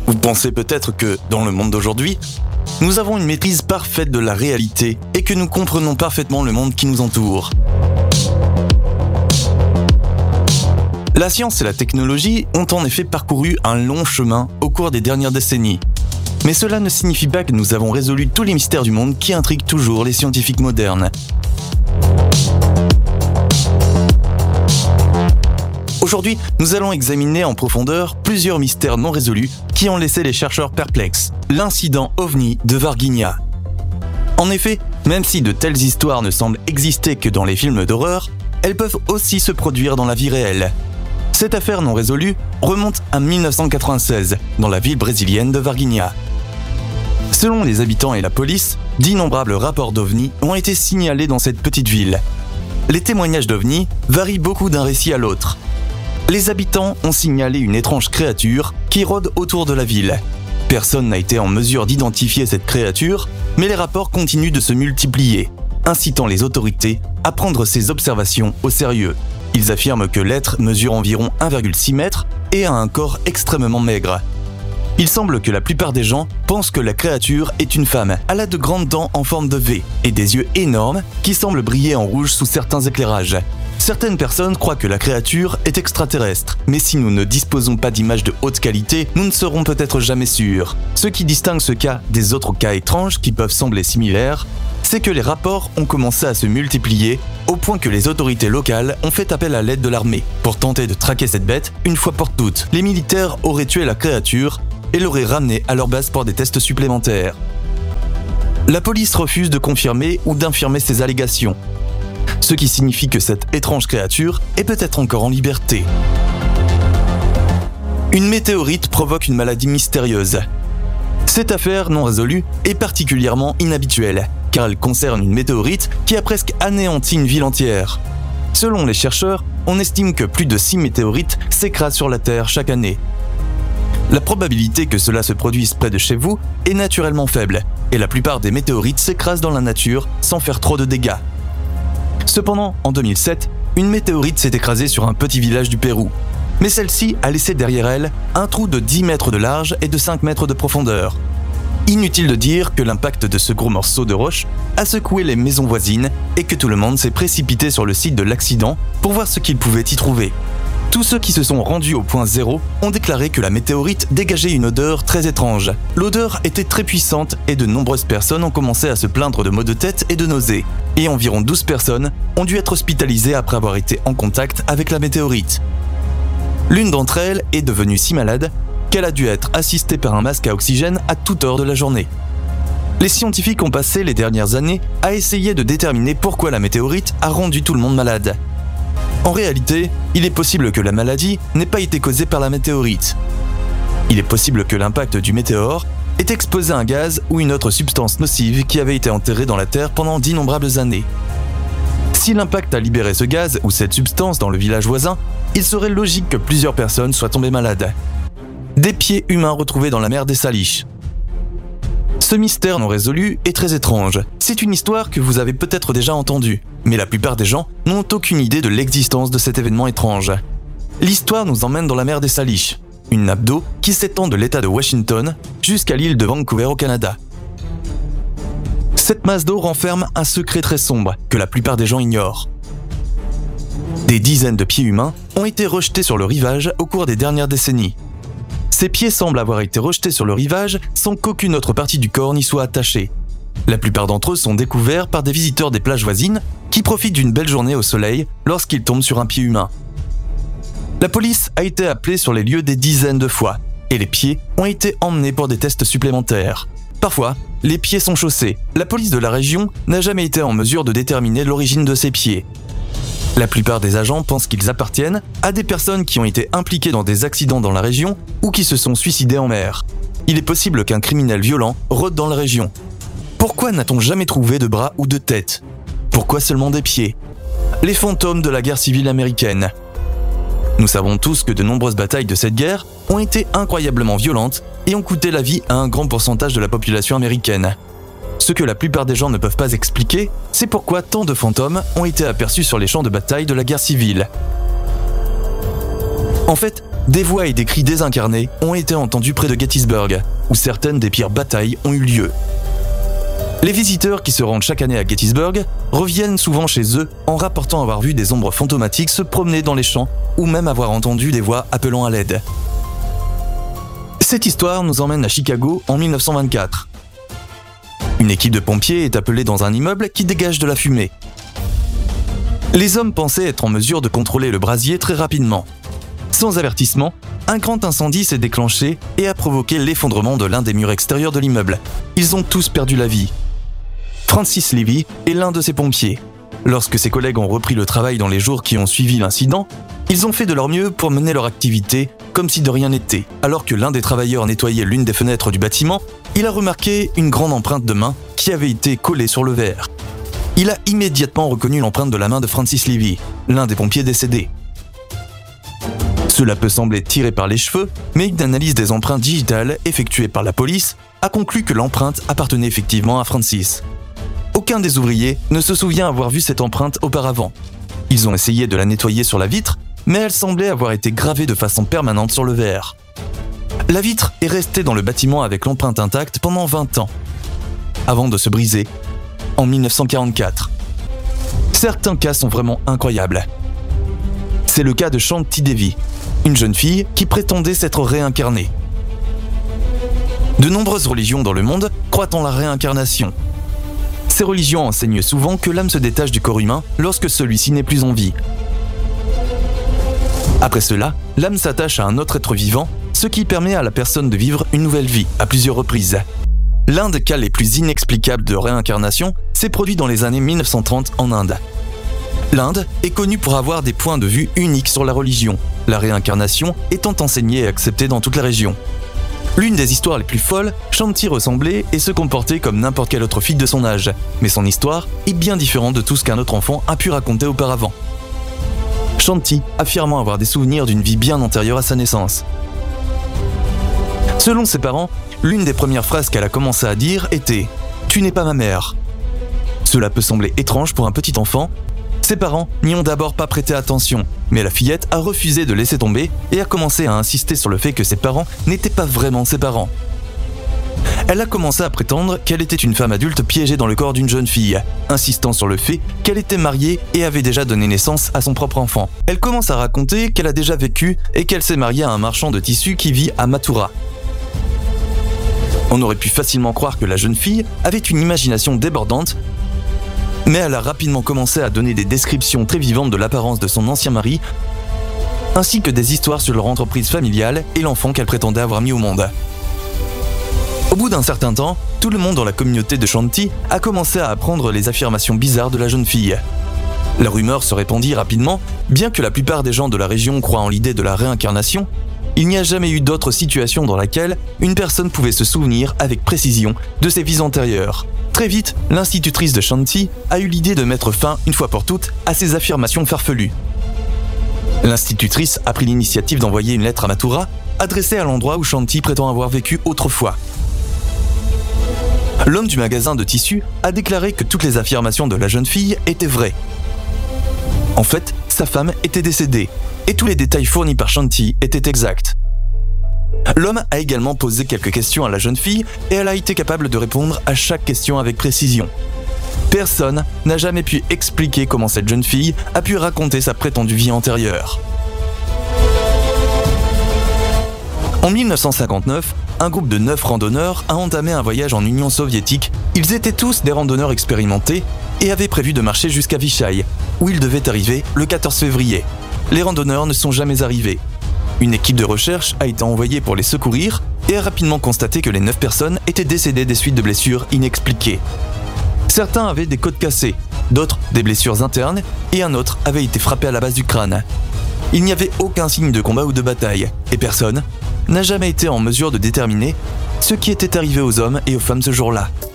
Vous pensez peut-être que, dans le monde d'aujourd'hui, nous avons une maîtrise parfaite de la réalité et que nous comprenons parfaitement le monde qui nous entoure. La science et la technologie ont en effet parcouru un long chemin au cours des dernières décennies. Mais cela ne signifie pas que nous avons résolu tous les mystères du monde qui intriguent toujours les scientifiques modernes. Aujourd'hui, nous allons examiner en profondeur plusieurs mystères non résolus qui ont laissé les chercheurs perplexes. L'incident OVNI de Varginha. En effet, même si de telles histoires ne semblent exister que dans les films d'horreur, elles peuvent aussi se produire dans la vie réelle. Cette affaire non résolue remonte à 1996, dans la ville brésilienne de Varginha. Selon les habitants et la police, d'innombrables rapports d'OVNI ont été signalés dans cette petite ville. Les témoignages d'OVNI varient beaucoup d'un récit à l'autre. Les habitants ont signalé une étrange créature qui rôde autour de la ville. Personne n'a été en mesure d'identifier cette créature, mais les rapports continuent de se multiplier, incitant les autorités à prendre ces observations au sérieux. Ils affirment que l'être mesure environ 1,6 m et a un corps extrêmement maigre. Il semble que la plupart des gens pensent que la créature est une femme. Elle a de grandes dents en forme de V et des yeux énormes qui semblent briller en rouge sous certains éclairages. Certaines personnes croient que la créature est extraterrestre, mais si nous ne disposons pas d'images de haute qualité, nous ne serons peut-être jamais sûrs. Ce qui distingue ce cas des autres cas étranges qui peuvent sembler similaires, c'est que les rapports ont commencé à se multiplier au point que les autorités locales ont fait appel à l'aide de l'armée. Pour tenter de traquer cette bête, une fois pour toutes, les militaires auraient tué la créature et l'auraient ramenée à leur base pour des tests supplémentaires. La police refuse de confirmer ou d'infirmer ces allégations, ce qui signifie que cette étrange créature est peut-être encore en liberté. Une météorite provoque une maladie mystérieuse. Cette affaire non résolue est particulièrement inhabituelle, car elle concerne une météorite qui a presque anéanti une ville entière. Selon les chercheurs, on estime que plus de 6 météorites s'écrasent sur la Terre chaque année. La probabilité que cela se produise près de chez vous est naturellement faible, et la plupart des météorites s'écrasent dans la nature sans faire trop de dégâts. Cependant, en 2007, une météorite s'est écrasée sur un petit village du Pérou. Mais celle-ci a laissé derrière elle un trou de 10 mètres de large et de 5 mètres de profondeur. Inutile de dire que l'impact de ce gros morceau de roche a secoué les maisons voisines et que tout le monde s'est précipité sur le site de l'accident pour voir ce qu'il pouvait y trouver. Tous ceux qui se sont rendus au point zéro ont déclaré que la météorite dégageait une odeur très étrange. L'odeur était très puissante et de nombreuses personnes ont commencé à se plaindre de maux de tête et de nausées. Et environ 12 personnes ont dû être hospitalisées après avoir été en contact avec la météorite. L'une d'entre elles est devenue si malade qu'elle a dû être assistée par un masque à oxygène à toute heure de la journée. Les scientifiques ont passé les dernières années à essayer de déterminer pourquoi la météorite a rendu tout le monde malade. En réalité, il est possible que la maladie n'ait pas été causée par la météorite. Il est possible que l'impact du météore ait exposé un gaz ou une autre substance nocive qui avait été enterrée dans la Terre pendant d'innombrables années. Si l'impact a libéré ce gaz ou cette substance dans le village voisin, il serait logique que plusieurs personnes soient tombées malades. Des pieds humains retrouvés dans la mer des Salish. Ce mystère non résolu est très étrange. C'est une histoire que vous avez peut-être déjà entendue, mais la plupart des gens n'ont aucune idée de l'existence de cet événement étrange. L'histoire nous emmène dans la mer des Salish, une nappe d'eau qui s'étend de l'État de Washington jusqu'à l'île de Vancouver au Canada. Cette masse d'eau renferme un secret très sombre que la plupart des gens ignorent. Des dizaines de pieds humains ont été rejetés sur le rivage au cours des dernières décennies. Ces pieds semblent avoir été rejetés sur le rivage sans qu'aucune autre partie du corps n'y soit attachée. La plupart d'entre eux sont découverts par des visiteurs des plages voisines qui profitent d'une belle journée au soleil lorsqu'ils tombent sur un pied humain. La police a été appelée sur les lieux des dizaines de fois et les pieds ont été emmenés pour des tests supplémentaires. Parfois, les pieds sont chaussés. La police de la région n'a jamais été en mesure de déterminer l'origine de ces pieds. La plupart des agents pensent qu'ils appartiennent à des personnes qui ont été impliquées dans des accidents dans la région ou qui se sont suicidées en mer. Il est possible qu'un criminel violent rôde dans la région. Pourquoi n'a-t-on jamais trouvé de bras ou de tête ? Pourquoi seulement des pieds ? Les fantômes de la guerre civile américaine. Nous savons tous que de nombreuses batailles de cette guerre ont été incroyablement violentes et ont coûté la vie à un grand pourcentage de la population américaine. Ce que la plupart des gens ne peuvent pas expliquer, c'est pourquoi tant de fantômes ont été aperçus sur les champs de bataille de la guerre civile. En fait, Des voix et des cris désincarnés ont été entendus près de Gettysburg, où certaines des pires batailles ont eu lieu. Les visiteurs qui se rendent chaque année à Gettysburg reviennent souvent chez eux en rapportant avoir vu des ombres fantomatiques se promener dans les champs ou même avoir entendu des voix appelant à l'aide. Cette histoire nous emmène à Chicago en 1924. Une équipe de pompiers est appelée dans un immeuble qui dégage de la fumée. Les hommes pensaient être en mesure de contrôler le brasier très rapidement. Sans avertissement, un grand incendie s'est déclenché et a provoqué l'effondrement de l'un des murs extérieurs de l'immeuble. Ils ont tous perdu la vie. Francis Levy est l'un de ces pompiers. Lorsque ses collègues ont repris le travail dans les jours qui ont suivi l'incident, ils ont fait de leur mieux pour mener leur activité comme si de rien n'était. Alors que l'un des travailleurs nettoyait l'une des fenêtres du bâtiment, il a remarqué une grande empreinte de main qui avait été collée sur le verre. Il a immédiatement reconnu l'empreinte de la main de Francis Levy, l'un des pompiers décédés. Cela peut sembler tiré par les cheveux, mais une analyse des empreintes digitales effectuée par la police a conclu que l'empreinte appartenait effectivement à Francis. Aucun des ouvriers ne se souvient avoir vu cette empreinte auparavant. Ils ont essayé de la nettoyer sur la vitre, mais elle semblait avoir été gravée de façon permanente sur le verre. La vitre est restée dans le bâtiment avec l'empreinte intacte pendant 20 ans, avant de se briser en 1944. Certains cas sont vraiment incroyables. C'est le cas de Shanti Devi, une jeune fille qui prétendait s'être réincarnée. De nombreuses religions dans le monde croient en la réincarnation. Ces religions enseignent souvent que l'âme se détache du corps humain lorsque celui-ci n'est plus en vie. Après cela, l'âme s'attache à un autre être vivant, ce qui permet à la personne de vivre une nouvelle vie à plusieurs reprises. L'un des cas les plus inexplicables de réincarnation s'est produit dans les années 1930 en Inde. L'Inde est connue pour avoir des points de vue uniques sur la religion, la réincarnation étant enseignée et acceptée dans toute la région. L'une des histoires les plus folles, Shanti ressemblait et se comportait comme n'importe quelle autre fille de son âge, mais son histoire est bien différente de tout ce qu'un autre enfant a pu raconter auparavant. Shanti affirmant avoir des souvenirs d'une vie bien antérieure à sa naissance. Selon ses parents, l'une des premières phrases qu'elle a commencé à dire était « Tu n'es pas ma mère ». Cela peut sembler étrange pour un petit enfant. Ses parents n'y ont d'abord pas prêté attention, mais la fillette a refusé de laisser tomber et a commencé à insister sur le fait que ses parents n'étaient pas vraiment ses parents. Elle a commencé à prétendre qu'elle était une femme adulte piégée dans le corps d'une jeune fille, insistant sur le fait qu'elle était mariée et avait déjà donné naissance à son propre enfant. Elle commence à raconter qu'elle a déjà vécu et qu'elle s'est mariée à un marchand de tissus qui vit à Mathura. On aurait pu facilement croire que la jeune fille avait une imagination débordante, mais elle a rapidement commencé à donner des descriptions très vivantes de l'apparence de son ancien mari, ainsi que des histoires sur leur entreprise familiale et l'enfant qu'elle prétendait avoir mis au monde. Au bout d'un certain temps, tout le monde dans la communauté de Shanti a commencé à apprendre les affirmations bizarres de la jeune fille. La rumeur se répandit rapidement, bien que la plupart des gens de la région croient en l'idée de la réincarnation. Il n'y a jamais eu d'autre situation dans laquelle une personne pouvait se souvenir avec précision de ses vies antérieures. Très vite, l'institutrice de Shanti a eu l'idée de mettre fin, une fois pour toutes, à ces affirmations farfelues. L'institutrice a pris l'initiative d'envoyer une lettre à Mathura, adressée à l'endroit où Shanti prétend avoir vécu autrefois. L'homme du magasin de tissus a déclaré que toutes les affirmations de la jeune fille étaient vraies. En fait, sa femme était décédée, et tous les détails fournis par Shanti étaient exacts. L'homme a également posé quelques questions à la jeune fille et elle a été capable de répondre à chaque question avec précision. Personne n'a jamais pu expliquer comment cette jeune fille a pu raconter sa prétendue vie antérieure. En 1959, un groupe de 9 randonneurs a entamé un voyage en Union soviétique. Ils étaient tous des randonneurs expérimentés et avaient prévu de marcher jusqu'à Vichai, où ils devaient arriver le 14 février. Les randonneurs ne sont jamais arrivés. Une équipe de recherche a été envoyée pour les secourir et a rapidement constaté que les 9 personnes étaient décédées des suites de blessures inexpliquées. Certains avaient des côtes cassées, d'autres des blessures internes et un autre avait été frappé à la base du crâne. Il n'y avait aucun signe de combat ou de bataille et personne n'a jamais été en mesure de déterminer ce qui était arrivé aux hommes et aux femmes ce jour-là.